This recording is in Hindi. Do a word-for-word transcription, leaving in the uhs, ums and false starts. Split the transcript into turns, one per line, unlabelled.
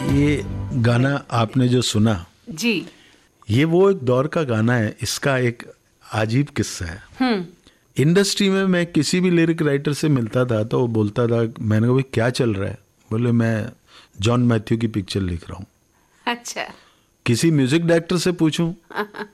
ये गाना आपने जो सुना
जी,
ये वो एक दौर का गाना है। इसका एक अजीब किस्सा है।
हम्म
इंडस्ट्री में मैं किसी भी लिरिक राइटर से मिलता था तो वो बोलता था, मैंने कहा भाई क्या चल रहा है? बोले मैं जॉन मैथ्यू की पिक्चर लिख रहा हूँ।
अच्छा।
किसी म्यूजिक डायरेक्टर से पूछूं